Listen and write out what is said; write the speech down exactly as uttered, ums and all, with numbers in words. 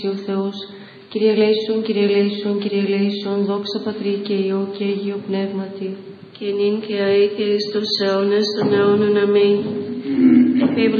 ο Θεός. Κύριε ελέησον, Κύριε ελέησον, Κύριε ελέησον, δόξα Πατρί και Υιό και Αγίο Πνεύματι. Και νυν και αεί και εις τους αιώνας των αιώνων. Αμήν.